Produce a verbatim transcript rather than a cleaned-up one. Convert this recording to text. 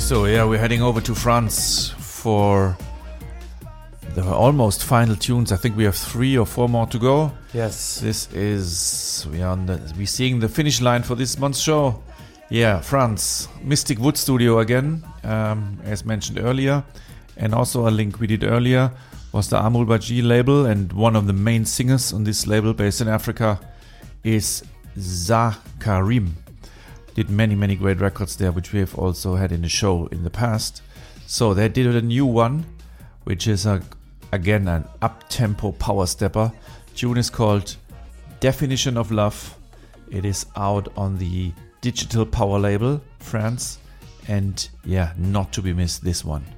So yeah, we're heading over to France for the almost final tunes. I think we have three or four more to go. Yes. This is we are on the we're seeing the finish line for this month's show. Yeah, France, Mystic Wood Studio again, um, as mentioned earlier, and also a link we did earlier was the Amul Baji label, and one of the main singers on this label, based in Africa, is Zakarim. Did many, many great records there, which we have also had in the show in the past. So they did a new one, which is, a, again, an up-tempo power stepper. Tune is called Definition of Love. It is out on the Digital Power label, France. And yeah, not to be missed, this one.